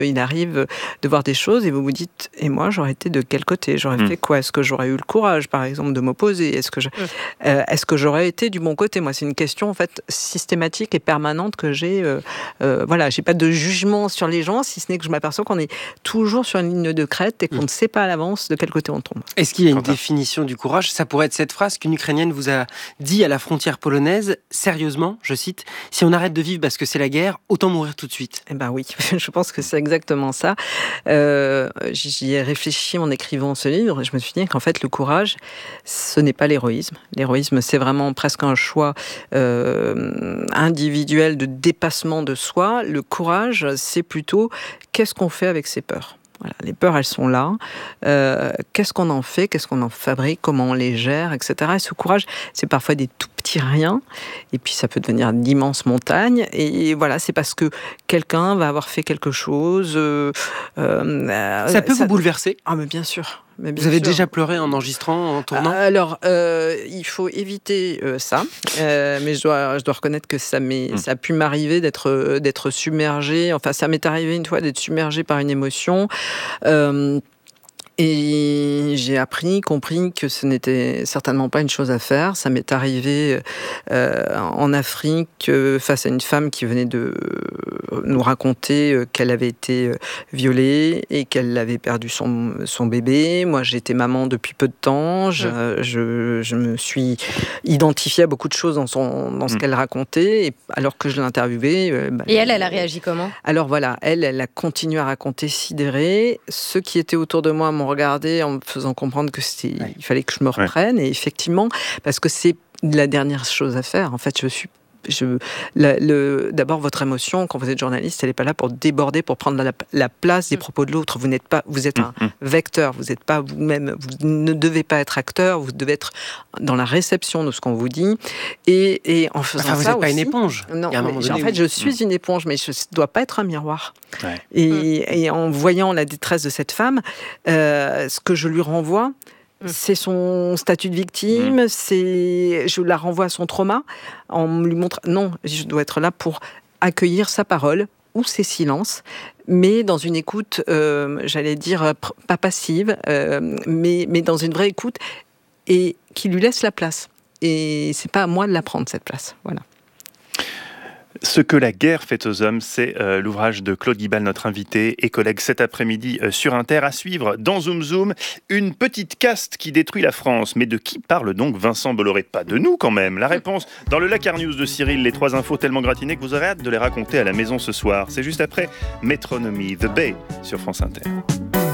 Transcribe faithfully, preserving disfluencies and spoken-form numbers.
Il arrive de voir des choses et vous vous dites, et moi j'aurais été de quel côté ? J'aurais mmh. fait quoi ? Est-ce que j'aurais eu le courage, par exemple, de m'opposer ? Est-ce que, je, mmh. euh, est-ce que j'aurais été du bon côté ? Moi, c'est une question en fait systématique et permanente que j'ai. Euh, euh, voilà, j'ai pas de jugement sur les gens, si ce n'est que je m'aperçois qu'on est toujours sur une ligne de crête et qu'on mmh. ne sait pas à l'avance de quel côté on tombe. Est-ce qu'il y a une Quentin. définition du courage ? Ça pourrait être cette phrase qu'une Ukrainienne vous a dit à la frontière polonaise. Sérieusement, je cite, si on arrête de vivre parce que c'est la guerre, autant mourir tout de suite. Eh ben oui, je pense que c'est exactement ça. Euh, j'y ai réfléchi en écrivant ce livre et je me suis dit qu'en fait le courage, ce n'est pas l'héroïsme. L'héroïsme, c'est vraiment presque un choix euh, individuel de dépassement de soi. Le courage, c'est plutôt qu'est-ce qu'on fait avec ses peurs. Voilà, les peurs, elles sont là. Euh, qu'est-ce qu'on en fait ? Qu'est-ce qu'on en fabrique ? Comment on les gère, et cetera. Et ce courage, c'est parfois des tout petits riens. Et puis, ça peut devenir d'immenses montagnes. Et voilà, c'est parce que quelqu'un va avoir fait quelque chose. Euh, euh, ça peut ça... vous bouleverser ? Ah, mais bien sûr. Mais bien vous avez sûr. déjà pleuré en enregistrant, en tournant ? Alors, euh, il faut éviter euh, ça. Euh, mais je dois, je dois reconnaître que ça, m'est, mmh. ça a pu m'arriver d'être, d'être submergée. Enfin, ça m'est arrivé une fois d'être submergée par une émotion. Euh, Et j'ai appris, compris que ce n'était certainement pas une chose à faire. Ça m'est arrivé euh, en Afrique euh, face à une femme qui venait de nous raconter euh, qu'elle avait été violée et qu'elle avait perdu son, son bébé. Moi, j'étais maman depuis peu de temps. Je, mmh. je, je me suis identifiée à beaucoup de choses dans, son, dans ce mmh. qu'elle racontait. Et alors que je l'interviewais... Euh, bah, et elle, elle a réagi comment ? Alors voilà, elle, elle a continué à raconter sidérée. Ceux qui étaient autour de moi m'ont regardé en me faisant comprendre que c'était, ouais. il fallait que je me reprenne. Ouais. Et effectivement, parce que c'est la dernière chose à faire. En fait, je suis Je, la, le, d'abord, votre émotion, quand vous êtes journaliste, elle n'est pas là pour déborder, pour prendre la, la place des propos de l'autre. Vous n'êtes pas, vous êtes un vecteur. Vous n'êtes pas vous-même. Vous ne devez pas être acteur. Vous devez être dans la réception de ce qu'on vous dit. Et, et en faisant enfin, vous ça n'êtes pas aussi, une éponge. Non, mais, en fait, je suis mmh. une éponge, mais je ne dois pas être un miroir. Ouais. Et, mmh. et en voyant la détresse de cette femme, euh, ce que je lui renvoie, c'est son statut de victime, mmh. c'est... je la renvoie à son trauma, en lui montrant... Non, je dois être là pour accueillir sa parole ou ses silences, mais dans une écoute, euh, j'allais dire, pas passive, euh, mais, mais dans une vraie écoute, et qui lui laisse la place. Et c'est pas à moi de la prendre, cette place. Voilà. Ce que la guerre fait aux hommes, c'est euh, l'ouvrage de Claude Guibal, notre invité et collègue cet après-midi euh, sur Inter. À suivre dans Zoom Zoom, une petite caste qui détruit la France. Mais de qui parle donc Vincent Bolloré ? Pas de nous quand même. La réponse dans le Lakar News de Cyril, les trois infos tellement gratinées que vous aurez hâte de les raconter à la maison ce soir. C'est juste après Métronomie, The Bay sur France Inter.